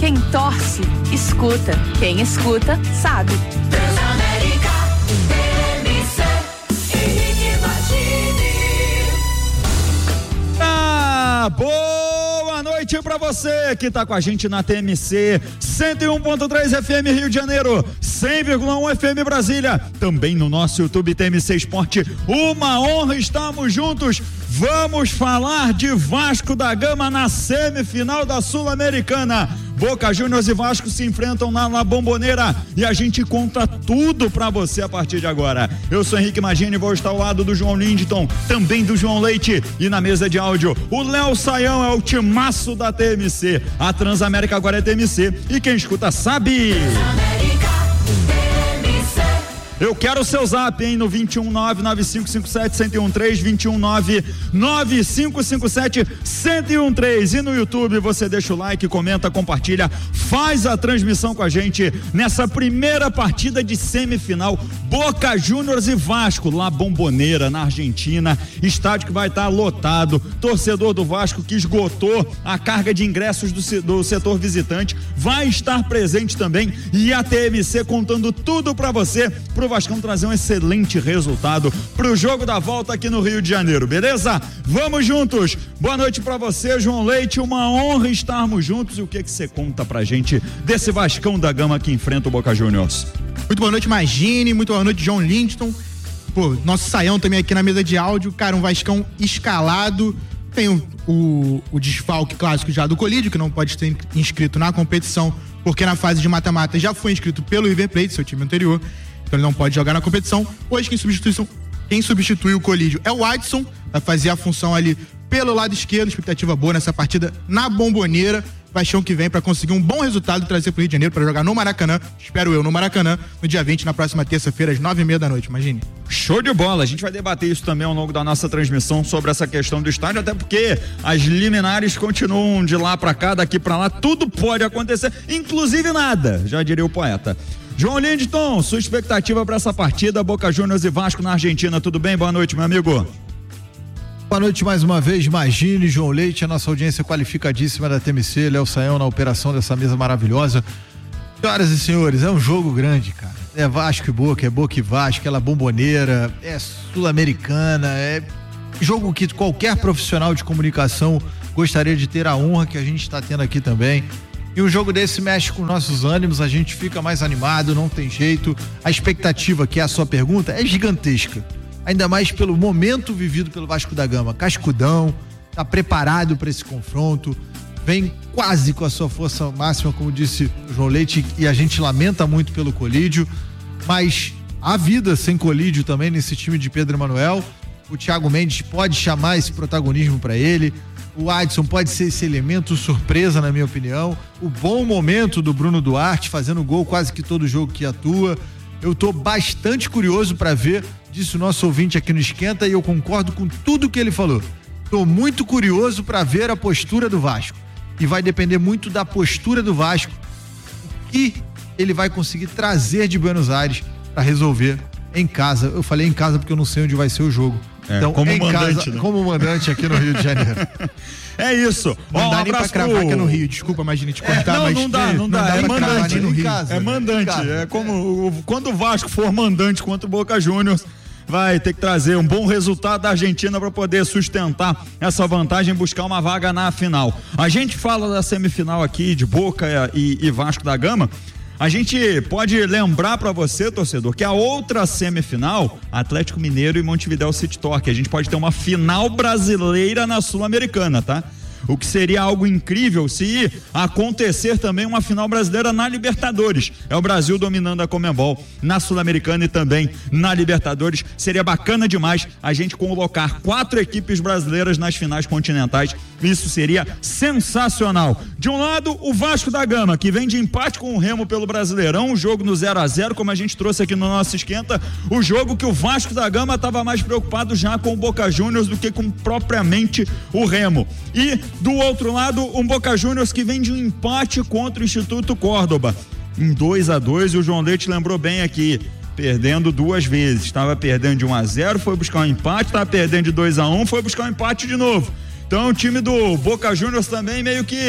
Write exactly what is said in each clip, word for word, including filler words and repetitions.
Quem torce, escuta. Quem escuta, sabe. Transamérica, T M C, Henrique Martini. Ah, boa noite pra você que tá com a gente na T M C cento e um ponto três F M Rio de Janeiro, cem vírgula um F M Brasília, também no nosso YouTube T M C Esporte. Uma honra estarmos juntos. Vamos falar de Vasco da Gama na semifinal da Sul-Americana. Boca Juniors e Vasco se enfrentam na La Bombonera e a gente conta tudo pra você a partir de agora. Eu sou Henrique Magini, vou estar ao lado do João Lindton, também do João Leite, e na mesa de áudio o Léo Saião, é o timaço da T M C. A Transamérica agora é T M C e quem escuta sabe. Eu quero o seu zap, hein, no vinte e um nove nove cinco cinco sete um zero um três, vinte e um nove nove cinco cinco sete um zero um três, e no YouTube você deixa o like, comenta, compartilha, faz a transmissão com a gente nessa primeira partida de semifinal, Boca Juniors e Vasco, La Bombonera, na Argentina, estádio que vai estar lotado, torcedor do Vasco que esgotou a carga de ingressos do, do setor visitante, vai estar presente também, e a T M C contando tudo pra você, pro Vascão trazer um excelente resultado pro jogo da volta aqui no Rio de Janeiro, beleza? Vamos juntos. Boa noite pra você, João Leite, uma honra estarmos juntos. E o que que você conta pra gente desse Vascão da Gama que enfrenta o Boca Juniors? Muito boa noite, Magini, muito boa noite, João Lindton. Pô, nosso Saião também aqui na mesa de áudio, cara, um Vascão escalado. Tem o, o, o desfalque clássico já do Colídio, que não pode ser inscrito na competição, porque na fase de mata-mata já foi inscrito pelo River Plate, seu time anterior. Então ele não pode jogar na competição. Hoje quem substitui, quem substitui o Colídio é o Adson, vai fazer a função ali pelo lado esquerdo, expectativa boa nessa partida na Bombonera. Paixão que vem para conseguir um bom resultado e trazer pro Rio de Janeiro para jogar no Maracanã, espero eu, no Maracanã, no dia vinte, na próxima terça-feira, às nove e meia da noite, imagine. Show de bola, a gente vai debater isso também ao longo da nossa transmissão sobre essa questão do estádio, até porque as liminares continuam de lá para cá, daqui para lá, tudo pode acontecer, inclusive nada, já diria o poeta. João Lindton, sua expectativa para essa partida, Boca Juniors e Vasco na Argentina, tudo bem? Boa noite, meu amigo. Boa noite mais uma vez, Magini, João Leite, a nossa audiência qualificadíssima da T M C, Léo Saião na operação dessa mesa maravilhosa. Senhoras e senhores, é um jogo grande, cara. É Vasco e Boca, é Boca e Vasco, é La Bombonera, é Sul-Americana, é jogo que qualquer profissional de comunicação gostaria de ter a honra que a gente está tendo aqui também. E um jogo desse mexe com nossos ânimos, a gente fica mais animado, não tem jeito. A expectativa, que é a sua pergunta, é gigantesca. Ainda mais pelo momento vivido pelo Vasco da Gama. Cascudão, tá preparado para esse confronto, vem quase com a sua força máxima, como disse o João Leite, e a gente lamenta muito pelo Colídio, mas há vida sem Colídio também nesse time de Pedro Emanuel. O Thiago Mendes pode chamar esse protagonismo para ele. O Adson pode ser esse elemento surpresa, na minha opinião. O bom momento do Bruno Duarte, fazendo gol quase que todo jogo que atua. Eu tô bastante curioso para ver, disse o nosso ouvinte aqui no Esquenta, e eu concordo com tudo que ele falou. Tô muito curioso para ver a postura do Vasco. E vai depender muito da postura do Vasco, o que ele vai conseguir trazer de Buenos Aires para resolver em casa. Eu falei em casa porque eu não sei onde vai ser o jogo. É, então, como em mandante, casa, né? como mandante aqui no Rio de Janeiro. É isso. Não Ó, dá um nem pra abraço cravar pro... que é no Rio, desculpa, Magini, te cortar, É, não, mas não dá, não dá, é pra cravar mandante nem no Rio. casa. É mandante, Casa. é como o- quando o Vasco for mandante contra o Boca Juniors, vai ter que trazer um bom resultado da Argentina para poder sustentar essa vantagem e buscar uma vaga na final. A gente fala da semifinal aqui de Boca e, e Vasco da Gama. A gente pode lembrar para você, torcedor, que a outra semifinal, Atlético Mineiro e Montevidéu City Torque, a gente pode ter uma final brasileira na Sul-Americana, tá? O que seria algo incrível se acontecer também uma final brasileira na Libertadores. É o Brasil dominando a Conmebol na Sul-Americana e também na Libertadores. Seria bacana demais a gente colocar quatro equipes brasileiras nas finais continentais. Isso seria sensacional. De um lado, o Vasco da Gama, que vem de empate com o Remo pelo Brasileirão, um jogo no zero a zero, como a gente trouxe aqui no nosso Esquenta, o jogo que o Vasco da Gama estava mais preocupado já com o Boca Juniors do que com propriamente o Remo. E do outro lado, um Boca Juniors que vem de um empate contra o Instituto Córdoba, em dois a dois, e o João Leite lembrou bem aqui, perdendo duas vezes, estava perdendo de um a zero, foi buscar um empate, estava perdendo de dois a um, foi buscar um empate de novo. Então o time do Boca Juniors também meio que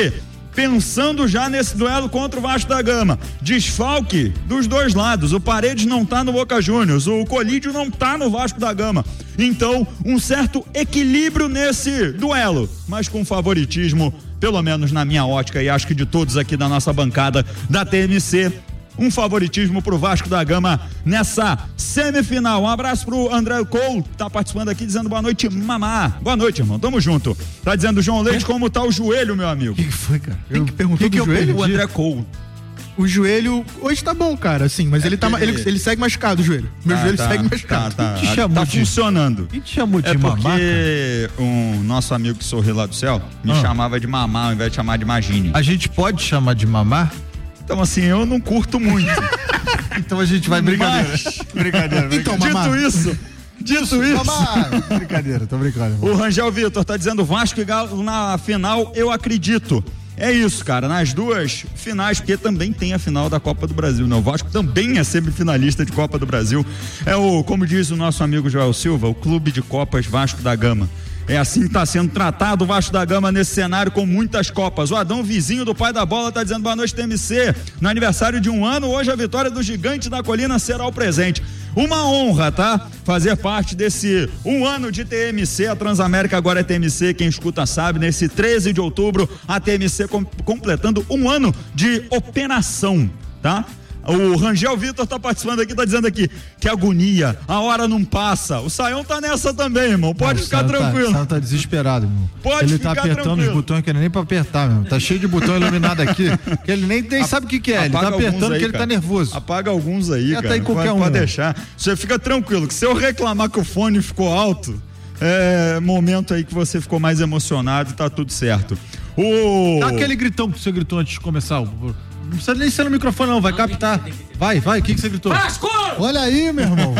pensando já nesse duelo contra o Vasco da Gama. Desfalque dos dois lados. O Paredes não tá no Boca Juniors, o Colídio não tá no Vasco da Gama. Então, um certo equilíbrio nesse duelo, mas com favoritismo, pelo menos na minha ótica e acho que de todos aqui da nossa bancada da T M C, um favoritismo pro Vasco da Gama nessa semifinal. Um abraço pro André Cole, tá participando aqui dizendo boa noite, mamá. Boa noite, irmão, tamo junto. Tá dizendo João Leite, como tá o joelho, meu amigo? O que, que foi, cara? Quem que perguntou que do que joelho? O André Cole. O joelho hoje tá bom, cara, assim, mas É ele, tá, ele... ele, ele segue machucado, o joelho. Meu Ah, joelho tá, segue machucado. Tá, tá, Te tá, chamou tá de- funcionando. Quem te chamou de É mamá, cara? porque um nosso amigo que sorriu lá do céu me Ah. chamava de mamá ao invés de chamar de Magine. A gente pode chamar de mamar? Então assim, eu não curto muito. Então a gente vai brincadeira. Mas- Brincadeira, Então, Dito mamá. isso, dito isso, Mamar. Brincadeira, tô brincando. irmão. o Rangel Vitor tá dizendo Vasco e Galo na final, eu acredito. É isso, cara, nas duas finais, porque também tem a final da Copa do Brasil, né? O Vasco também é semifinalista de Copa do Brasil. É o, como diz o nosso amigo Joel Silva, o Clube de Copas Vasco da Gama. É assim que está sendo tratado o Vasco da Gama nesse cenário com muitas Copas. O Adão Vizinho do Pai da Bola tá dizendo boa noite, T M C. No aniversário de um ano, hoje a vitória do Gigante da Colina será o presente. Uma honra, tá? Fazer parte desse um ano de T M C. A Transamérica agora é T M C, quem escuta sabe. Nesse treze de outubro, a T M C com, completando um ano de operação, tá? O Rangel Vitor tá participando aqui, tá dizendo aqui que agonia, a hora não passa. O Saião tá nessa também, irmão. Pode Não, ficar o Saião tranquilo. Tá, o Saião tá desesperado, irmão. Pode ele ficar tá apertando tranquilo. os botões que ele nem pra apertar, meu. Tá cheio de botão iluminado aqui, que ele nem, nem sabe o que que é. Ele tá Apaga alguns apertando aí, porque ele cara. tá nervoso. Apaga alguns aí, Aperta cara. aí qualquer pode, um, pode né? deixar. Você fica tranquilo, que se eu reclamar que o fone ficou alto, é momento aí que você ficou mais emocionado e tá tudo certo. O... Dá aquele gritão que você gritou antes de começar. Não precisa nem ser no microfone, não. Vai captar. Vai, vai. O que que você gritou? Olha aí, meu irmão.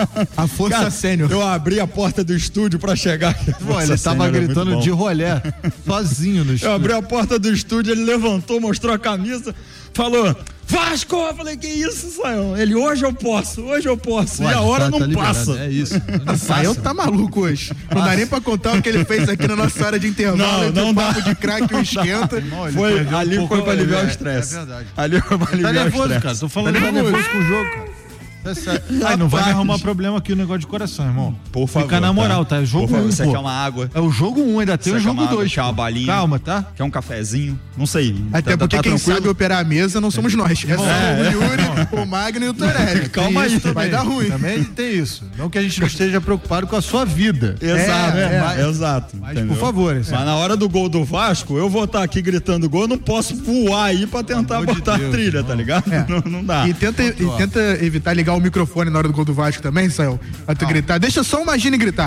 A força Cara, sênior. eu abri a porta do estúdio pra chegar. Pô, ele tava gritando de rolé, sozinho no Eu estúdio. abri a porta do estúdio, ele levantou, mostrou a camisa, falou, Vasco! Eu falei, que isso, Saião? Ele, hoje eu posso, hoje eu posso. Ué, e a hora tá- não tá liberado. passa. É isso. Não O Saião passa. tá maluco hoje. Não dá nem pra contar o que ele fez aqui na nossa hora de intervalo. Não, entre não o dá. papo de craque e o esquenta. Irmão, ele Foi, perdeu um ali pouco, foi pra ele- aliviar o é- estresse. É verdade. Ali foi pra Tá aliviar o nervoso, estresse. cara. Tô falando Tá que tá nervoso. nervoso com o jogo, cara. É sério. Ai, não vai me Rapaz. arrumar problema aqui o negócio de coração, irmão. Por favor. Fica na moral, tá? É jogo Por favor, um, você pô. quer uma água? É o jogo um, ainda tem Você o quer uma jogo água, dois. quer uma pô. balinha? Calma, tá? Quer um cafezinho? Não sei. Até Tá- porque tá quem tranquilo? sabe operar a mesa não somos nós. É só É, o Yuri, o Magno e o Torelli. Calma aí, vai dar ruim. Também tem isso. Não que a gente não esteja preocupado com a sua vida. Exato, É, é, mas- mas- exato. Mas, entendeu? por favor, assim, Mas na hora do gol do Vasco, eu vou estar aqui gritando gol, eu não posso voar aí pra tentar amor de botar Deus, a trilha, irmão. tá ligado? É. Não, não dá. E tenta, e tenta evitar ligar o microfone na hora do gol do Vasco também, Sael. Pra tu gritar. Deixa só o Magine gritar.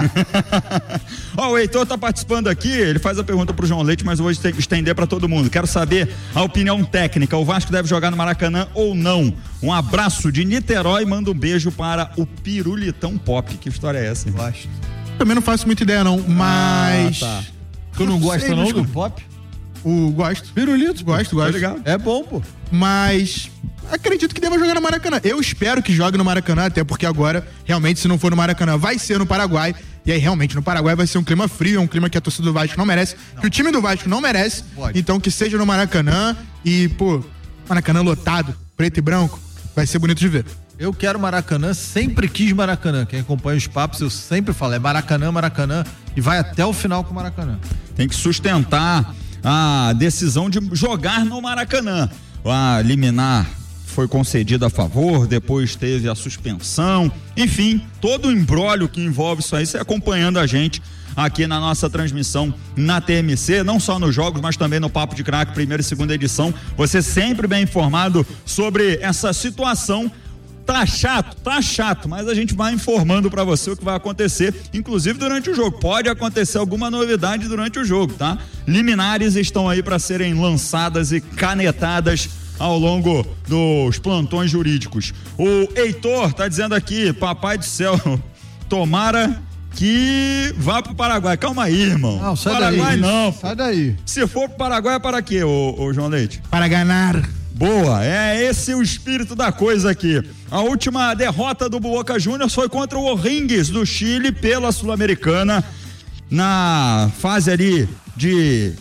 Ó, o Heitor tá participando aqui, ele faz a pergunta pro João Leite, mas eu vou este- estender pra todo mundo. Quero saber a opinião técnica. O Vasco deve jogar no Maracanã ou não? Um abraço de Niterói, manda um beijo para o Pirulitão Pop. Que história é essa? gosto. Também não faço muita ideia, não. Mas. Ah, tá. Tu não gosta sei, não desculpa. do pop? O gosto. Pirulito. Gosto, gosto. ligado? É bom, pô. Mas acredito que deva jogar no Maracanã. Eu espero que jogue no Maracanã, até porque agora, realmente, se não for no Maracanã, vai ser no Paraguai. E aí, realmente, no Paraguai vai ser um clima frio, é um clima que a torcida do Vasco não merece, não. que o time do Vasco não merece. Pode. Então, que seja no Maracanã e, pô, Maracanã lotado, preto e branco, vai ser bonito de ver. Eu quero Maracanã, sempre quis Maracanã. Quem acompanha os papos, eu sempre falo, é Maracanã, Maracanã, e vai até o final com o Maracanã. Tem que sustentar a decisão de jogar no Maracanã. A liminar foi concedida a favor, depois teve a suspensão, enfim, todo o imbróglio que envolve isso aí, você acompanhando a gente aqui na nossa transmissão na T M C, não só nos jogos, mas também no Papo de Craque, primeira e segunda edição, você sempre bem informado sobre essa situação. Tá chato, tá chato, mas a gente vai informando pra você o que vai acontecer, inclusive durante o jogo. Pode acontecer alguma novidade durante o jogo, tá? Liminares estão aí para serem lançadas e canetadas ao longo dos plantões jurídicos. O Heitor tá dizendo aqui, papai do céu, tomara que vá pro Paraguai. Calma aí, irmão. Não, sai Paraguai daí. não. pô. Sai daí. Se for pro Paraguai é para quê, ô, ô João Leite? Para ganhar. Boa, é esse o espírito da coisa aqui. A última derrota do Boca Juniors foi contra o O'Higgins do Chile pela Sul-Americana na fase ali de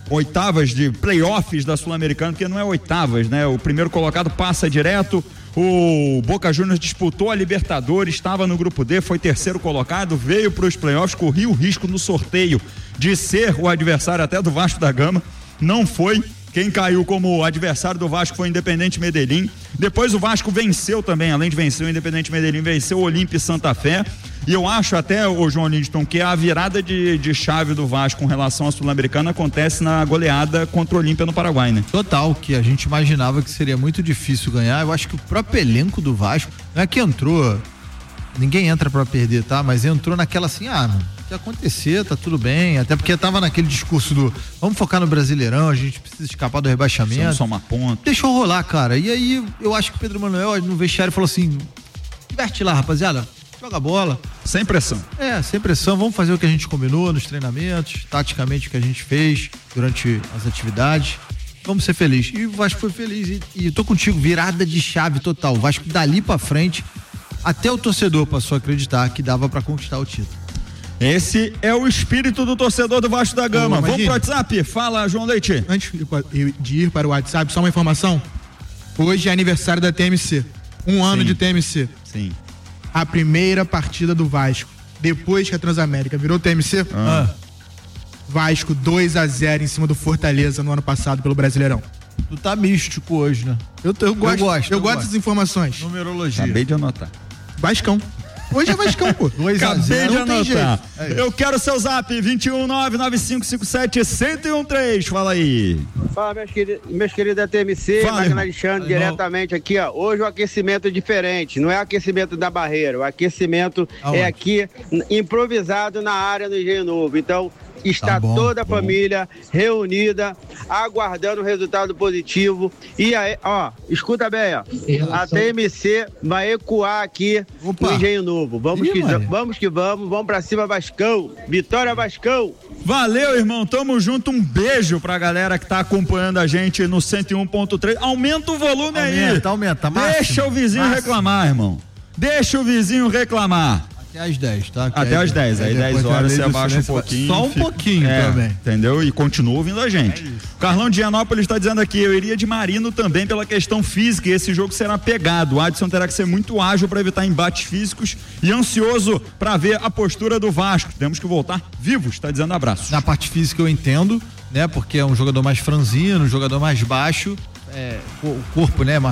oitavas de playoffs da Sul-Americana, porque não é oitavas, né? O primeiro colocado passa direto. O Boca Juniors disputou a Libertadores, estava no grupo D, foi terceiro colocado, veio para os playoffs, corria o risco no sorteio de ser o adversário até do Vasco da Gama, não foi. Quem caiu como adversário do Vasco foi o Independente Medellín. Depois o Vasco venceu também, além de vencer o Independente Medellín, venceu o Olímpia e Santa Fé. E eu acho até, o João Lindton, que a virada de, de chave do Vasco com relação à Sul-Americana acontece na goleada contra o Olímpia no Paraguai, né? Total, que a gente imaginava que seria muito difícil ganhar. Eu acho que o próprio elenco do Vasco, não é que entrou, ninguém entra pra perder, tá? Mas entrou naquela assim, ah, mano, o que acontecer, tá tudo bem. Até porque tava naquele discurso do vamos focar no Brasileirão, a gente precisa escapar do rebaixamento. Só uma ponta. Deixou rolar, cara. E aí eu acho que o Pedro Manuel no vestiário falou assim: diverte lá, rapaziada. Joga bola. Sem pressão. É, sem pressão. Vamos fazer o que a gente combinou nos treinamentos, taticamente o que a gente fez durante as atividades. Vamos ser felizes. E o Vasco foi feliz. E, e tô contigo, virada de chave total. O Vasco dali pra frente, até o torcedor passou a acreditar que dava pra conquistar o título. Esse é o espírito do torcedor do Vasco da Gama. Ô, Vamos imagina. pro WhatsApp? Fala, João Leite. Antes de ir para o WhatsApp, só uma informação. Hoje é aniversário da T M C. Um ano Sim. de T M C. Sim. A primeira partida do Vasco, depois que a Transamérica virou T M C, Ah. Vasco dois a zero em cima do Fortaleza no ano passado pelo Brasileirão. Tu tá místico hoje, né? Eu, eu gosto, eu gosto, eu gosto gosto. dessas informações. Numerologia. Acabei de anotar. Vascão. Hoje é Vascão, pô. dois a Acabei zero. de não tem anotar. jeito. Eu quero seu zap, vinte e um nove nove cinco cinco sete zero um três. Fala aí. Fala, meus queridos, meus queridos da T M C, Fala, Magno irmão. Alexandre, Fala, irmão. diretamente aqui, ó. Hoje o aquecimento é diferente, não é aquecimento da barreira, o aquecimento Aonde? é aqui, n- improvisado na área do Engenho Novo. Então, está Tá bom, toda a bom. família reunida, aguardando o resultado positivo. E aí, ó, escuta bem, ó. A T M C vai ecoar aqui Opa. no Engenho Novo. Vamos, Ih, que, Maria. vamos que vamos, vamos pra cima, Vascão. Vitória, Vascão! Valeu, irmão. Tamo junto. Um beijo pra galera que tá acompanhando a gente no cento e um ponto três. Aumenta o volume aí. Aumenta, aumenta. Máximo, Deixa o vizinho máximo. reclamar, irmão. Deixa o vizinho reclamar. Até às dez, tá? Que Até aí- às dez. Aí dez depois horas da você lei do abaixa um silêncio, pouquinho. Só um fica- pouquinho É, também. Entendeu? E continua ouvindo a gente. Carlão de Gianópolis está dizendo aqui, eu iria de Marino também pela questão física, e esse jogo será pegado. O Adson terá que ser muito ágil para evitar embates físicos e ansioso para ver a postura do Vasco. Temos que voltar vivos, tá dizendo abraço. Na parte física eu entendo, né? Porque é um jogador mais franzino, um jogador mais baixo, é, o corpo, né? Mais